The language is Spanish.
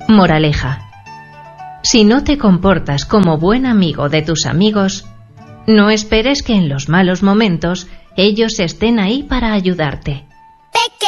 Moraleja: si no te comportas como buen amigo de tus amigos, no esperes que en los malos momentos ellos estén ahí para ayudarte.